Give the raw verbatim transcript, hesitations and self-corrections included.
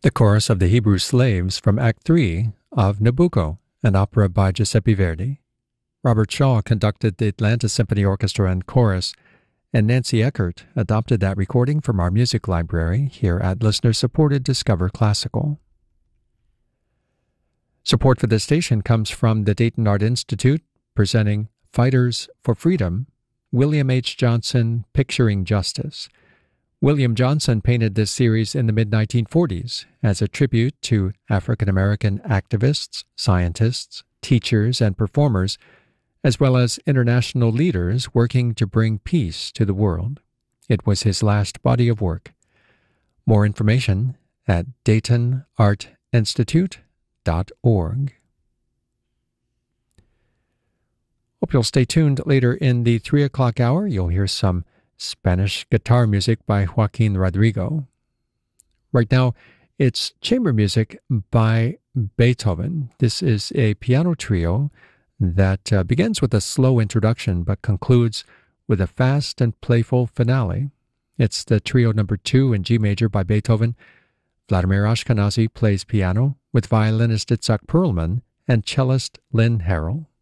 The chorus of the Hebrew slaves from Act three of Nabucco, an opera by Giuseppe Verdi. Robert Shaw conducted the Atlanta Symphony Orchestra and chorus, and Nancy Eckert adopted that recording from our music library here at listener-supported Discover Classical. Support for this station comes from the Dayton Art Institute, presenting Fighters for Freedom, William H. Johnson, Picturing Justice. William Johnson painted this series in the mid nineteen forties as a tribute to African-American activists, scientists, teachers, and performers, as well as international leaders working to bring peace to the world. It was his last body of work. More information at dayton art institute dot org. Hope you'll stay tuned later in the three o'clock hour. You'll hear some Spanish guitar music by Joaquin Rodrigo. Right now, it's chamber music by Beethoven. This is a piano trio that uh, begins with a slow introduction but concludes with a fast and playful finale. It's the trio number two in G major by Beethoven. Vladimir Ashkenazy plays piano with violinist Itzhak Perlman and cellist Lynn Harrell.